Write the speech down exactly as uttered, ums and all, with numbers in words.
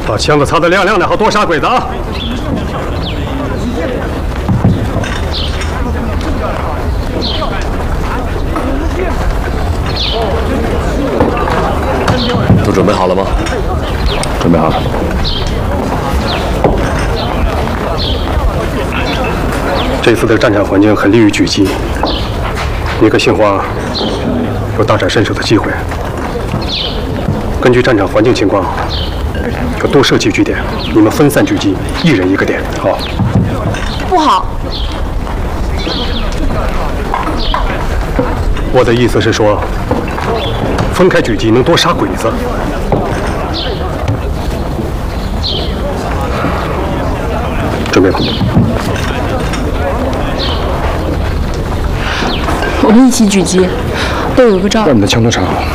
把枪子擦得亮亮的，好多杀鬼子啊！ 都准备好了吗？ 准备好了。这次的战场环境很利于狙击，你跟杏花有大展身手的机会。根据战场环境情况，要多设几据点，你们分散狙击，一人一个点。好。 不好。 我的意思是说，分开狙击能多杀鬼子。准备吧。 我们一起狙击，都有个照。 把你们的枪都插好。